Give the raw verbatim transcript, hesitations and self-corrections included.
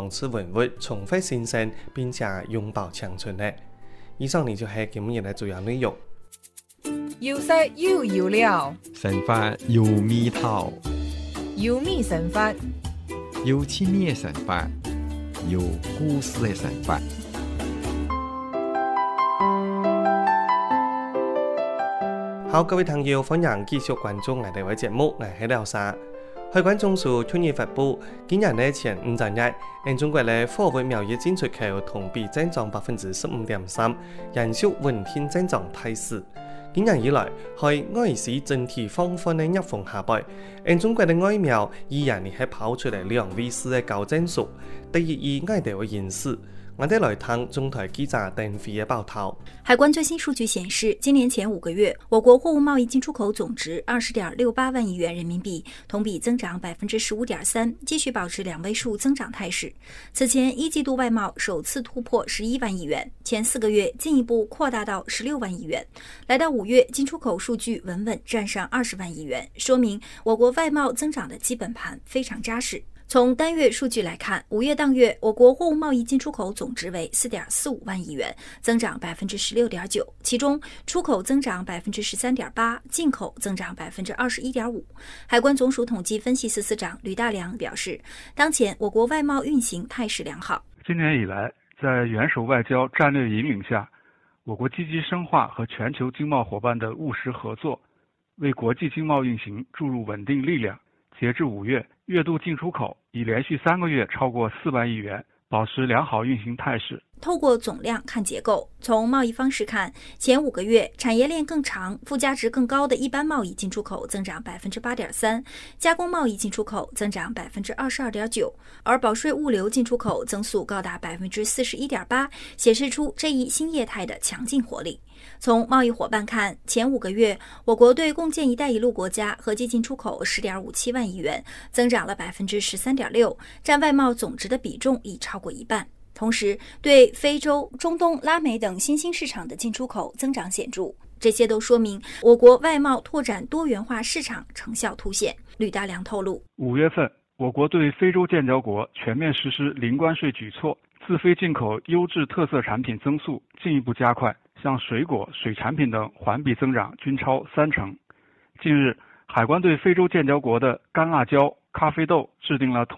保持文物，重复新鲜，并且永葆青春呢。以上呢就係今日嘅主要內容。 要食要要料， 神法有味道， 要咩神法？ 有趣味嘅神法，有故事嘅神法。 好，各位朋友，歡迎繼續關注我哋嘅節目，我係廖沙。海關總署去年發布，今年呢前五十日，因中國嘅貨物貿易進出口同比增長百分之十五點三，延續穩定增長態勢。今年以來，喺外市整體放緩嘅逆風下擺，因中國嘅外貿依然係跑出嚟兩位數嘅高增速，第一以外地為顯示。我哋來聽中台記者鄧飛嘅報道。 海關最新數據顯示，今年前五個月，我國貨物貿易進出口總值二十點六八萬億元人民幣，同比增長百分之十五點三，繼續保持兩位數增長態勢。此前一季度外貿首次突破十一萬億元，前四個月進一步擴大到十六萬億元。來到五月，進出口數據穩穩站上二十萬億元，說明我國外貿增長的基本盤非常紮實。從單月數據來看，五月當月我國貨物貿易進出口總值為四點四五萬億元，增長百分之十六點九，其中出口增長百分之十三點八，進口增長百分之二十一點五。海關總署統計分析司司長呂大良表示，當前我國外貿運行態勢良好。 今年以來，在元首外交戰略引領下，我國積極深化和全球經貿夥伴的務實合作，為國際經貿運行注入穩定力量。截至五月，月度進出口已連續三個月超過四萬億元，保持良好運行態勢。 透過總量看結構，從貿易方式看，前五個月產業鏈更長、附加值更高的一般貿易進出口增長百分之八點三，加工貿易進出口增長百分之二十二點九，而保稅物流進出口增速高達百分之四十一點八，顯示出這一新業態的強勁活力。從貿易夥伴看，前五個月我國對共建“一帶一路”國家合計進出口十點五七萬億元，增長了百分之十三點六，佔外貿總值的比重已超過一半。同時，對非洲、中東、拉美等新興市場的進出口增長顯著，這些都說明我國外貿拓展多元化市場成效凸顯。呂大良透露， 五月份，我國對非洲建交國全面實施零關稅舉措，自非進口優質特色產品增速進一步加快，像水果、水產品等環比增長均超三成。近日，海關對非洲建交國的乾辣椒、咖啡豆制定了